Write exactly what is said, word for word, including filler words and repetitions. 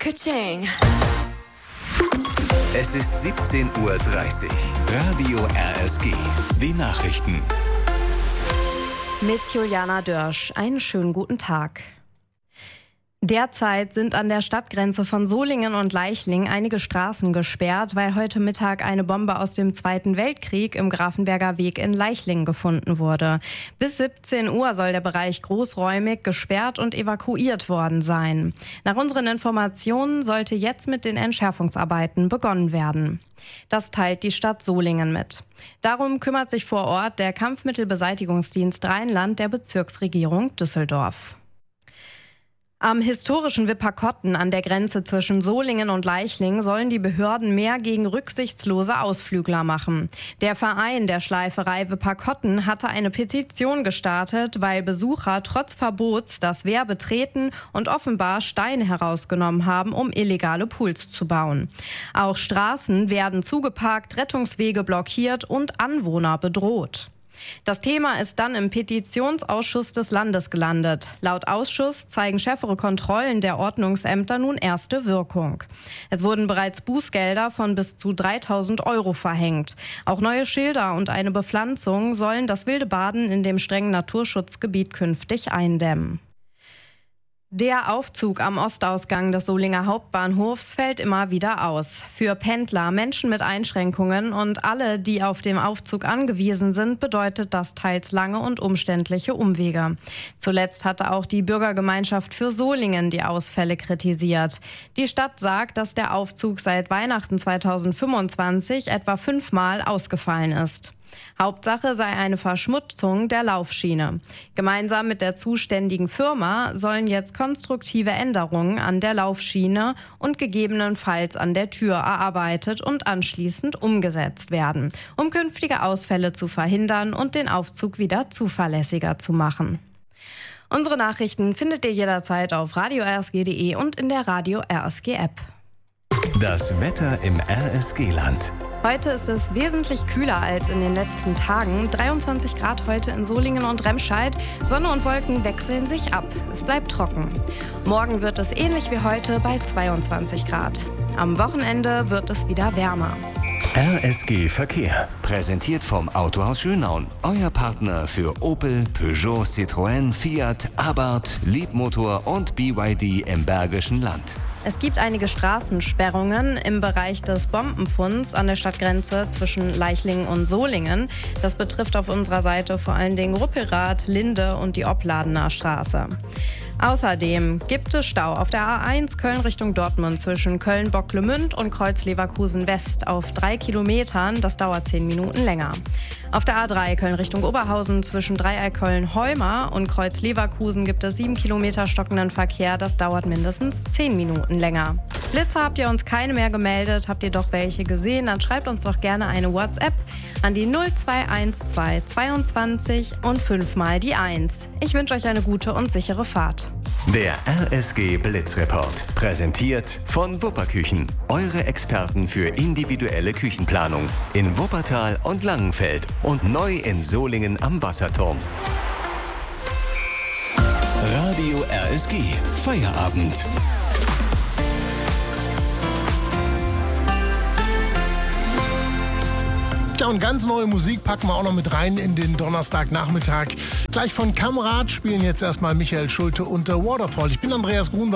Ka-ching. Es ist siebzehn Uhr dreißig. Radio R S G. Die Nachrichten. Mit Juliana Dörsch. Einen schönen guten Tag. Derzeit sind an der Stadtgrenze von Solingen und Leichling einige Straßen gesperrt, weil heute Mittag eine Bombe aus dem Zweiten Weltkrieg im Grafenberger Weg in Leichling gefunden wurde. Bis siebzehn Uhr soll der Bereich großräumig gesperrt und evakuiert worden sein. Nach unseren Informationen sollte jetzt mit den Entschärfungsarbeiten begonnen werden. Das teilt die Stadt Solingen mit. Darum kümmert sich vor Ort der Kampfmittelbeseitigungsdienst Rheinland der Bezirksregierung Düsseldorf. Am historischen Wipperkotten an der Grenze zwischen Solingen und Leichling sollen die Behörden mehr gegen rücksichtslose Ausflügler machen. Der Verein der Schleiferei Wipperkotten hatte eine Petition gestartet, weil Besucher trotz Verbots das Wehr betreten und offenbar Steine herausgenommen haben, um illegale Pools zu bauen. Auch Straßen werden zugeparkt, Rettungswege blockiert und Anwohner bedroht. Das Thema ist dann im Petitionsausschuss des Landes gelandet. Laut Ausschuss zeigen schärfere Kontrollen der Ordnungsämter nun erste Wirkung. Es wurden bereits Bußgelder von bis zu dreitausend Euro verhängt. Auch neue Schilder und eine Bepflanzung sollen das wilde Baden in dem strengen Naturschutzgebiet künftig eindämmen. Der Aufzug am Ostausgang des Solinger Hauptbahnhofs fällt immer wieder aus. Für Pendler, Menschen mit Einschränkungen und alle, die auf dem Aufzug angewiesen sind, bedeutet das teils lange und umständliche Umwege. Zuletzt hatte auch die Bürgergemeinschaft für Solingen die Ausfälle kritisiert. Die Stadt sagt, dass der Aufzug seit Weihnachten zweitausendfünfundzwanzig etwa fünfmal ausgefallen ist. Hauptsache sei eine Verschmutzung der Laufschiene. Gemeinsam mit der zuständigen Firma sollen jetzt konstruktive Änderungen an der Laufschiene und gegebenenfalls an der Tür erarbeitet und anschließend umgesetzt werden, um künftige Ausfälle zu verhindern und den Aufzug wieder zuverlässiger zu machen. Unsere Nachrichten findet ihr jederzeit auf radio r s g punkt d e und in der Radio R S G App. Das Wetter im R S G-Land. Heute ist es wesentlich kühler als in den letzten Tagen. dreiundzwanzig Grad heute in Solingen und Remscheid. Sonne und Wolken wechseln sich ab. Es bleibt trocken. Morgen wird es ähnlich wie heute bei zweiundzwanzig Grad. Am Wochenende wird es wieder wärmer. R S G Verkehr. Präsentiert vom Autohaus Schönau. Euer Partner für Opel, Peugeot, Citroën, Fiat, Abarth, Leapmotor und B Y D im Bergischen Land. Es gibt einige Straßensperrungen im Bereich des Bombenfunds an der Stadtgrenze zwischen Leichling und Solingen. Das betrifft auf unserer Seite vor allen Dingen Rupperath, Linde und die Opladener Straße. Außerdem gibt es Stau auf der A eins Köln Richtung Dortmund zwischen Köln-Bocklemünd und Kreuz-Leverkusen West auf drei Kilometern. Das dauert zehn Minuten länger. Auf der A drei Köln Richtung Oberhausen zwischen Dreieck-Köln-Heuma und Kreuz-Leverkusen gibt es sieben Kilometer stockenden Verkehr. Das dauert mindestens zehn Minuten länger. Blitze habt ihr uns keine mehr gemeldet. Habt ihr doch welche gesehen? Dann schreibt uns doch gerne eine WhatsApp an die null zwei eins zwei zweiundzwanzig und fünfmal die eins. Ich wünsche euch eine gute und sichere Fahrt. Der R S G Blitzreport. Präsentiert von Wupperküchen. Eure Experten für individuelle Küchenplanung. In Wuppertal und Langenfeld. Und neu in Solingen am Wasserturm. Radio R S G. Feierabend. Ja, und ganz neue Musik packen wir auch noch mit rein in den Donnerstagnachmittag. Gleich von Kamerad spielen jetzt erstmal Michael Schulte und The Waterfall. Ich bin Andreas Grunwald.